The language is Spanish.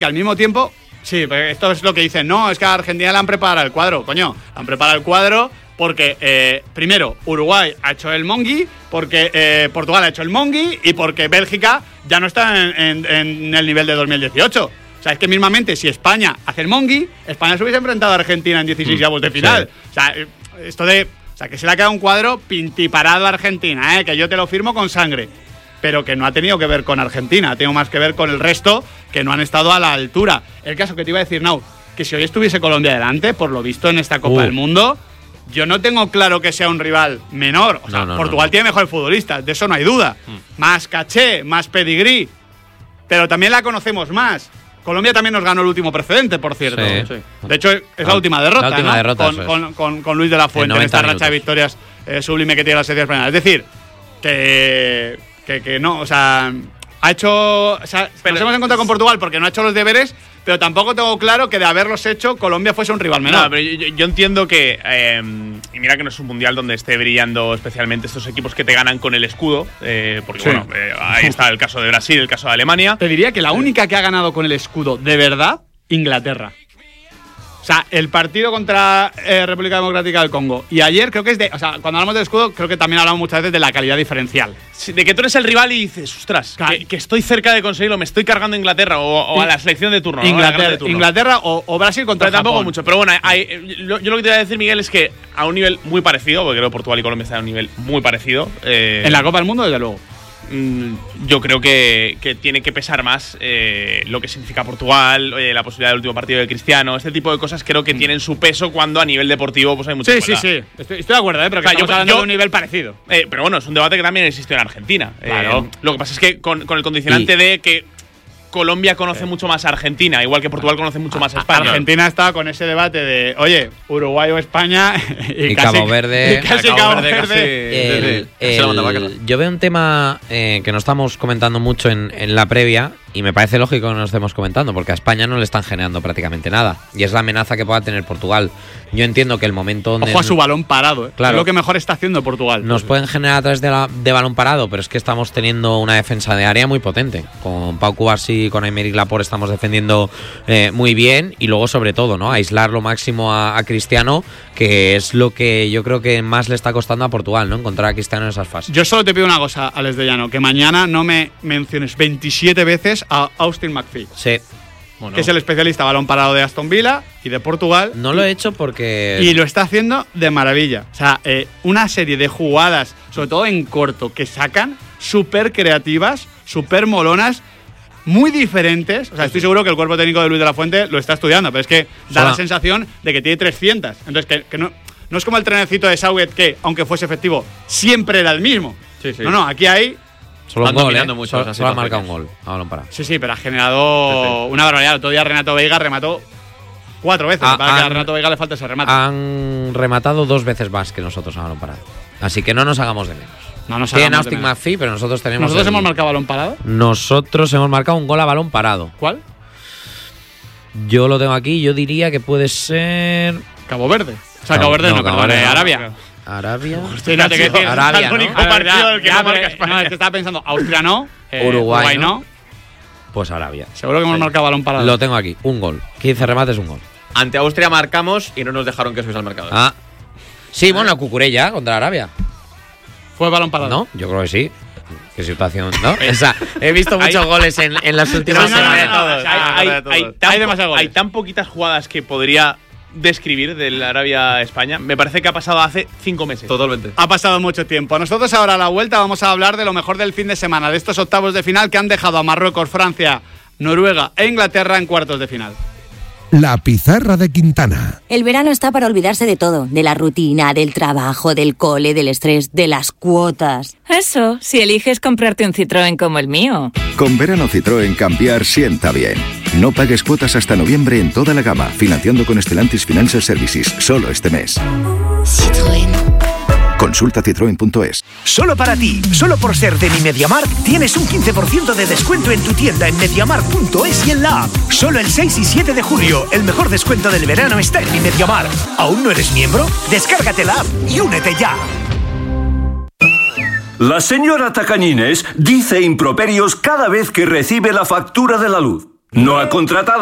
que al mismo tiempo, sí, esto es lo que dicen, no, es que a Argentina le han preparado el cuadro, coño, le han preparado el cuadro porque, primero, Uruguay ha hecho el mongi, porque Portugal ha hecho el mongi y porque Bélgica ya no está en el nivel de 2018. O sea, es que mismamente si España hace el mongi, España se hubiese enfrentado a Argentina en 16avos de final. Sí. O sea, esto de... O sea, que se le ha quedado un cuadro pintiparado a Argentina, que yo te lo firmo con sangre. Pero que no ha tenido que ver con Argentina, ha tenido más que ver con el resto que no han estado a la altura. El caso que te iba a decir, Nau, que si hoy estuviese Colombia delante, por lo visto en esta Copa del Mundo, yo no tengo claro que sea un rival menor. O sea, Portugal tiene mejores futbolistas, de eso no hay duda. Más caché, más pedigrí, pero también la conocemos más. Colombia también nos ganó el último precedente, por cierto. Sí. De hecho, es la última derrota, la última derrota, con Luis de la Fuente en esta racha de victorias sublime que tiene la selección española. Es decir, que no, o sea, ha hecho... O sea, nos hemos encontrado con Portugal porque no ha hecho los deberes, pero tampoco tengo claro que de haberlos hecho Colombia fuese un rival menor. No, pero yo entiendo que, y mira que no es un mundial donde esté brillando especialmente estos equipos que te ganan con el escudo, porque bueno, ahí está el caso de Brasil, el caso de Alemania. Te diría que la única que ha ganado con el escudo de verdad, Inglaterra. O sea, el partido contra República Democrática del Congo. Y ayer creo que es de... O sea, cuando hablamos del escudo, creo que también hablamos muchas veces de la calidad diferencial. Sí, de que tú eres el rival y dices, ostras, que estoy cerca de conseguirlo, me estoy cargando a Inglaterra o a la selección de turno. Inglaterra o Brasil contra Japón. Tampoco mucho. Pero bueno, yo lo que te voy a decir, Miguel, es que a un nivel muy parecido, porque creo que Portugal y Colombia están a un nivel muy parecido. En la Copa del Mundo, desde luego. Yo creo que tiene que pesar más lo que significa Portugal, la posibilidad del último partido de Cristiano, este tipo de cosas creo que tienen su peso cuando a nivel deportivo pues hay mucha igualdad. Sí. Estoy de acuerdo, pero que estamos hablando de un nivel parecido. Pero bueno, es un debate que también existe en Argentina. Claro. Lo que pasa es que con el condicionante de que Colombia conoce mucho más a Argentina, igual que Portugal conoce mucho más a España. Argentina está con ese debate de, oye, Uruguay o España y casi, Cabo Verde. Y casi Cabo Verde. Yo veo un tema que no estamos comentando mucho en la previa y me parece lógico que no lo estemos comentando porque a España no le están generando prácticamente nada y es la amenaza que pueda tener Portugal. Yo entiendo que el momento donde... Ojo a su balón parado, claro, es lo que mejor está haciendo Portugal. Nos pueden generar a través de balón parado, pero es que estamos teniendo una defensa de área muy potente. Con Pau Cubarsí y con Aymeric Laporte estamos defendiendo muy bien y luego sobre todo, ¿no? Aislar lo máximo a Cristiano, que es lo que yo creo que más le está costando a Portugal, ¿no? Encontrar a Cristiano en esas fases. Yo solo te pido una cosa, Alex de Llano, que mañana no me menciones 27 veces a Austin McPhee. Sí. Bueno, que es el especialista balón parado de Aston Villa y de Portugal. No lo he hecho porque... Y lo está haciendo de maravilla. O sea, una serie de jugadas, sobre todo en corto, que sacan súper creativas, súper molonas, muy diferentes. O sea, estoy seguro que el cuerpo técnico de Luis de la Fuente lo está estudiando, pero es que da la sensación de que tiene 300. Entonces, que no es como el trenecito de Southgate que, aunque fuese efectivo, siempre era el mismo. Sí. No, aquí hay... Solo un gol, solo ha marcado un gol a balón parado. Sí, pero ha generado una barbaridad. El otro día Renato Veiga remató 4 veces. Para que a Renato Veiga le falta ese remate. Han rematado 2 veces más que nosotros a balón parado. Así que no nos hagamos de menos. Tienen Austin McPhee, pero nosotros tenemos... ¿Nosotros hemos marcado balón parado? Nosotros hemos marcado un gol a balón parado. ¿Cuál? Yo lo tengo aquí. Yo diría que puede ser... Cabo Verde. O sea, Cabo Verde no, perdón, Arabia. Arabia. Fíjate que tiene Arabia, el único partido del que no marca España. No, es que estaba pensando, Austria no, Uruguay no. Pues Arabia. Seguro que hemos marcado balón parado. Lo tengo aquí, un gol. 15 remates, un gol. Ante Austria marcamos y no nos dejaron que subiese al marcador. Sí, bueno, Cucurella contra Arabia. ¿Fue balón parado? No, yo creo que sí. ¿Qué situación? ¿No? O sea, he visto muchos goles en las últimas semanas. Hay tan poquitas jugadas que podría describir del Arabia-España. Me parece que ha pasado hace 5 meses. Totalmente. Ha pasado mucho tiempo. Nosotros ahora a la vuelta vamos a hablar de lo mejor del fin de semana, de estos octavos de final que han dejado a Marruecos, Francia, Noruega e Inglaterra en cuartos de final. La pizarra de Quintana. El verano está para olvidarse de todo, de la rutina, del trabajo, del cole, del estrés, de las cuotas. Eso, si eliges comprarte un Citroën como el mío. Con verano Citroën cambiar sienta bien. No pagues cuotas hasta noviembre en toda la gama, financiando con Stellantis Financial Services, solo este mes. Citroën. Consulta citroen.es. Solo para ti, solo por ser de Mi MediaMarkt, tienes un 15% de descuento en tu tienda en MediaMarkt.es y en la app. Solo el 6 y 7 de julio, el mejor descuento del verano está en Mi MediaMarkt. ¿Aún no eres miembro? Descárgate la app y únete ya. La señora Tacañines dice improperios cada vez que recibe la factura de la luz. ¿No ha contratado